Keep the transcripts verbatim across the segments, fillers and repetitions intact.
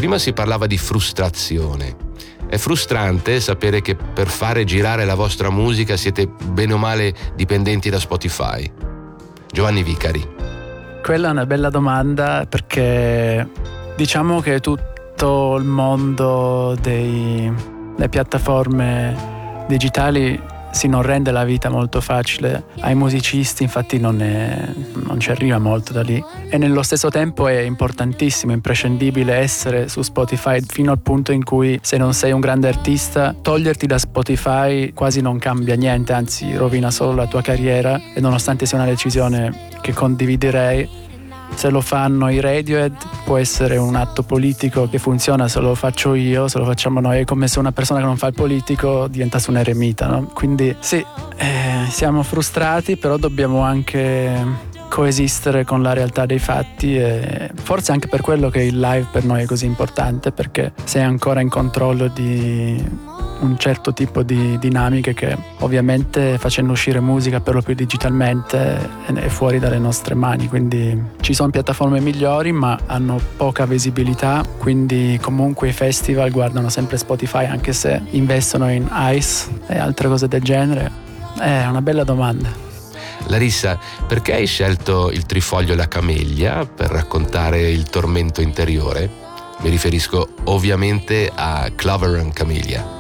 prima si parlava di frustrazione. È frustrante sapere che per fare girare la vostra musica siete bene o male dipendenti da Spotify? Giovanni Vicari. Quella è una bella domanda, perché diciamo che tutto il mondo delle piattaforme digitali si non rende la vita molto facile ai musicisti, infatti non, è, non ci arriva molto da lì, e nello stesso tempo è importantissimo, imprescindibile essere su Spotify fino al punto in cui, se non sei un grande artista, toglierti da Spotify quasi non cambia niente, anzi rovina solo la tua carriera. E nonostante sia una decisione che condividerei, se lo fanno i Radiohead può essere un atto politico che funziona. Se lo faccio io, se lo facciamo noi, è come se una persona che non fa il politico diventasse un eremita, no? Quindi sì, eh, siamo frustrati, però dobbiamo anche coesistere con la realtà dei fatti, e forse anche per quello che il live per noi è così importante, perché sei ancora in controllo di un certo tipo di dinamiche che ovviamente, facendo uscire musica per lo più digitalmente, è fuori dalle nostre mani. Quindi ci sono piattaforme migliori ma hanno poca visibilità, quindi comunque i festival guardano sempre Spotify, anche se investono in Ice e altre cose del genere. È una bella domanda. Larissa, perché hai scelto il trifoglio e la camellia per raccontare il tormento interiore? Mi riferisco ovviamente a Clover and Camellia.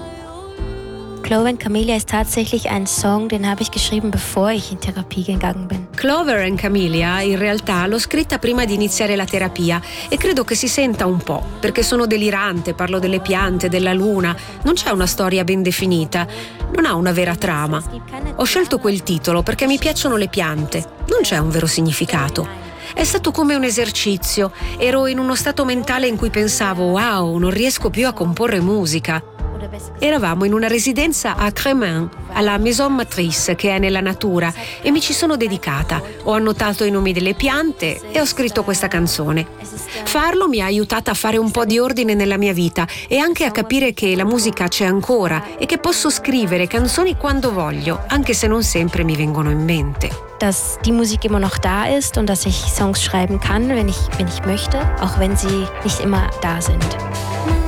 Clover and Camellia ist tatsächlich ein Song, den habe ich geschrieben, bevor ich in Therapie gegangen bin. Clover and Camellia in realtà l'ho scritta prima di iniziare la terapia, e credo che si senta un po', perché sono delirante, parlo delle piante, della luna, non c'è una storia ben definita, non ha una vera trama. Ho scelto quel titolo perché mi piacciono le piante, non c'è un vero significato. È stato come un esercizio, ero in uno stato mentale in cui pensavo wow, non riesco più a comporre musica. Eravamo in una residenza a Crémin, alla Maison Matrice, che è nella natura, e mi ci sono dedicata. Ho annotato i nomi delle piante e ho scritto questa canzone. Farlo mi ha aiutata a fare un po' di ordine nella mia vita e anche a capire che la musica c'è ancora e che posso scrivere canzoni quando voglio, anche se non sempre mi vengono in mente. Dass die Musik immer noch da ist und dass ich Songs schreiben kann, wenn ich, wenn ich möchte, auch wenn sie nicht immer da sind.